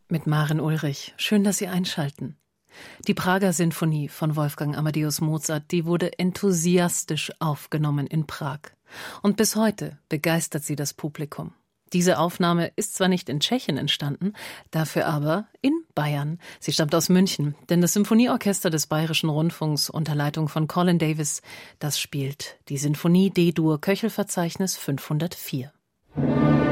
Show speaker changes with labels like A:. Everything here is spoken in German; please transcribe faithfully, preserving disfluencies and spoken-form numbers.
A: mit Maren Ulrich. Schön, dass Sie einschalten. Die Prager Sinfonie von Wolfgang Amadeus Mozart, die wurde enthusiastisch aufgenommen in Prag. Und bis heute begeistert sie das Publikum. Diese Aufnahme ist zwar nicht in Tschechien entstanden, dafür aber in Bayern. Sie stammt aus München, denn das Symphonieorchester des Bayerischen Rundfunks unter Leitung von Colin Davis, das spielt die Sinfonie D-Dur Köchelverzeichnis fünfhundertvier.